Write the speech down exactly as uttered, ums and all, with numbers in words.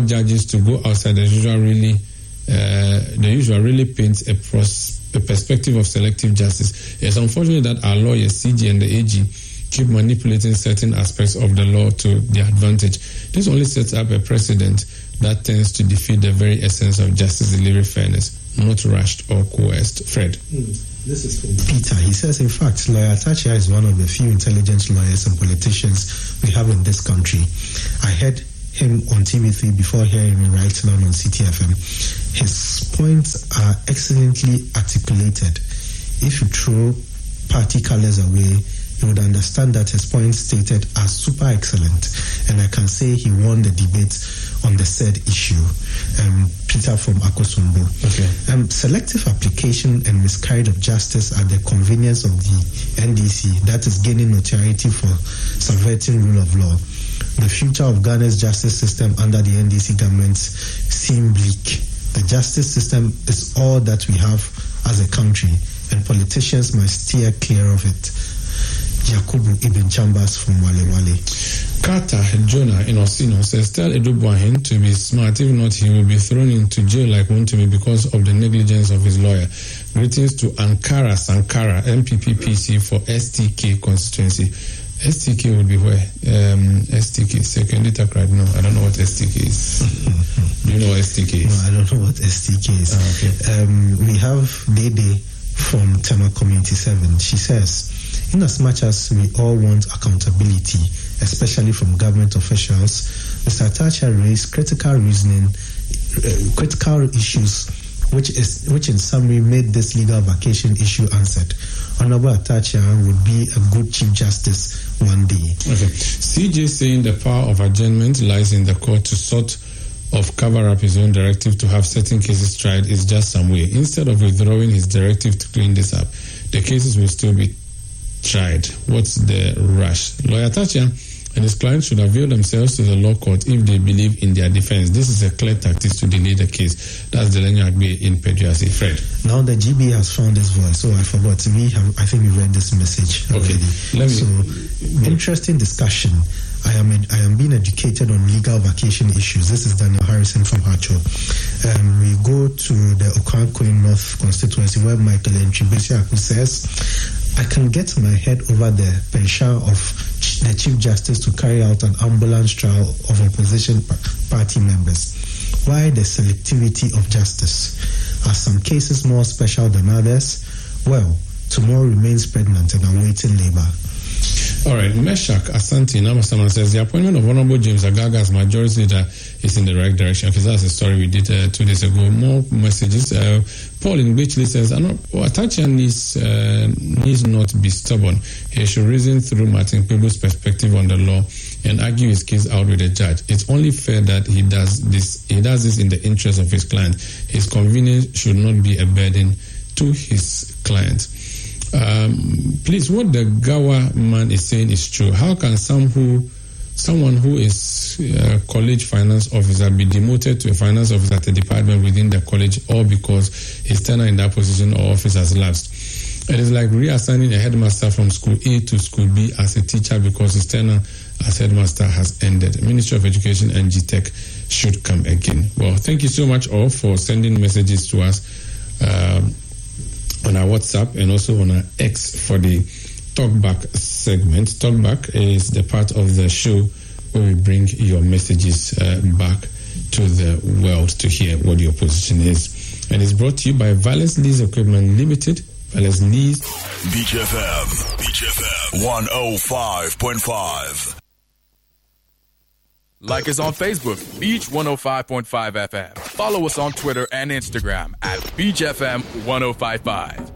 judges to go outside the usual really, uh, the usual really paints a, pros- a perspective of selective justice. It's unfortunate that our lawyers, C G and the A G, keep manipulating certain aspects of the law to their advantage. This only sets up a precedent that tends to defeat the very essence of justice delivery fairness, not rushed or coerced. Fred. Mm. This is from Peter. He says, in fact, Lawyer Atachia is one of the few intelligent lawyers and politicians we have in this country. I heard him on T V three before hearing him right now on C T F M. His points are excellently articulated. If you throw party colors away, you would understand that his points stated are super excellent, and I can say he won the debate on the said issue. Um, Peter from Akosombo. Okay. Um, selective application and miscarriage of justice at the convenience of the N D C that is gaining notoriety for subverting rule of law. The future of Ghana's justice system under the N D C government seem bleak. The justice system is all that we have as a country, and politicians must steer clear of it. Yakubu Ibn Chambers from Wale Wale. Carter Jonah in Osino says, tell Edu Buahin to be smart. If not, he will be thrown into jail like Wontumi because of the negligence of his lawyer. Greetings to Ankara Sankara, M P P P C for S T K constituency. S T K would be where? Um, S T K, second right? No, I don't know what S T K is. Do you know what S T K is? No, I don't know what S T K is. Ah, okay. um, we have Dede from Tema Community seven. She says, in as much as we all want accountability, especially from government officials, Mister Atachia raised critical reasoning, uh, critical issues, which is which in summary made this legal vacation issue answered. Honorable Atachia would be a good Chief Justice one day. Okay. C J saying the power of adjournment lies in the court to sort of cover up his own directive to have certain cases tried is just some way. Instead of withdrawing his directive to clean this up, the cases will still be tried. What's the rush? Lawyer Atachia and his clients should avail themselves to the law court if they believe in their defense. This is a clear tactic to delay the case. That's Delenyo Agbe in Peduasi. Fred. Now the G B has found his voice. Oh, I forgot. We have, I think we read this message already. Okay. Let me, so, interesting discussion. I am I am being educated on legal vacation issues. This is Daniel Harrison from Hacho. Um, we go to the Okrankoin North constituency where Michael Nchibesiaku says, I can get my head over the pressure of the Chief Justice to carry out an ambulance trial of opposition party members. Why the selectivity of justice? Are some cases more special than others? Well, tomorrow remains pregnant and awaiting labor. All right, Meshach Asante Namasama says the appointment of Honorable James Agaga as majority leader is in the right direction. Because that's a story we did uh, two days ago. More messages. Uh, Paul in Beachley says, Atachia needs, uh, needs not be stubborn. He should reason through Martin Kpebu's perspective on the law and argue his case out with the judge. It's only fair that he does this. He does this in the interest of his client. His convenience should not be a burden to his client. Um, please, what the Gawa man is saying is true. How can some who, someone who is a college finance officer be demoted to a finance officer at a department within the college, all because his tenure in that position or office has lapsed? It is like reassigning a headmaster from school A to school B as a teacher because his tenure as headmaster has ended. Ministry of Education and G Tech should come again. Well, thank you so much all for sending messages to us. Um, on our WhatsApp and also on our X for the Talkback segment. Talkback is the part of the show where we bring your messages uh, back to the world to hear what your position is. And it's brought to you by Valence Lease Equipment Limited. Valence Lease. Beach F M. Beach F M. one oh five point five. Like us on Facebook, Beach one oh five point five F M. Follow us on Twitter and Instagram at Beach F M one oh five point five.